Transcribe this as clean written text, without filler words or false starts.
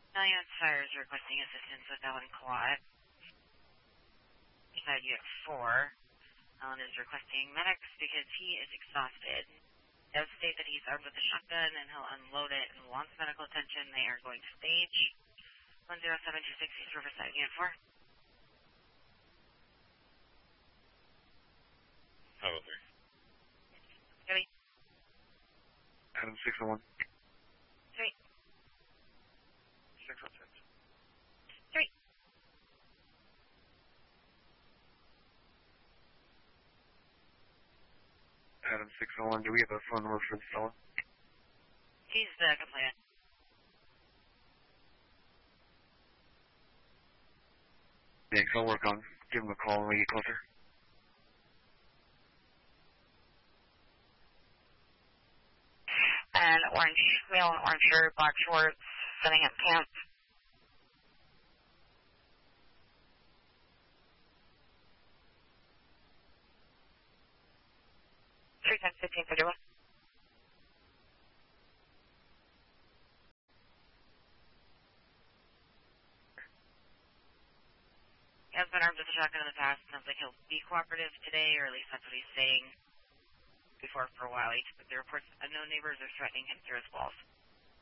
Alliance Fire is requesting assistance with Alan Claude. Beside you at 4. Alan is requesting medics because he is exhausted. He does state that he's armed with a shotgun and he'll unload it and wants medical attention. They are going to stage. 10726 East Riverside, Unit 4. How about there? Copy. Adam 601. Three. 616. 3. Adam 601, do we have a phone number for the fellow? He's the complainant. Thanks, I'll work on give him a call when we get closer. And orange, male in orange shirt, black shorts, setting up camp. 310-1531. He has been armed with a shotgun in the past. Sounds like he'll be cooperative today, or at least that's what he's saying. Before for a while, he took the reports that no neighbors are threatening him through his walls.